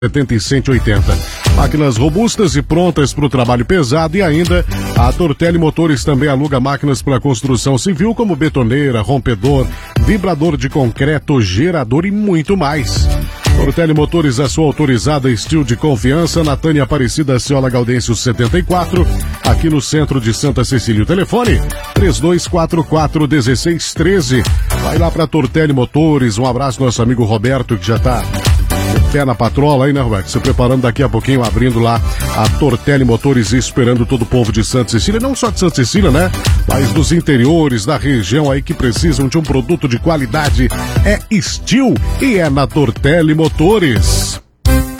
70 e 180. Máquinas robustas e prontas para o trabalho pesado e ainda a Tortelli Motores também aluga máquinas para construção civil como betoneira, rompedor, vibrador de concreto, gerador e muito mais. Tortelli Motores, a sua autorizada Steel de confiança, na Tânia Aparecida Ciola Gaudêncio 74, aqui no centro de Santa Cecília. O telefone 3244-1613. Vai lá para Tortelli Motores. Um abraço ao nosso amigo Roberto, que já está pé na patrola aí, né, Roberto? Se preparando daqui a pouquinho, abrindo lá a Tortelli Motores e esperando todo o povo de Santa Cecília, não só de Santa Cecília, né? Mas dos interiores, da região aí que precisam de um produto de qualidade. É Steel e é na Tortelli Motores.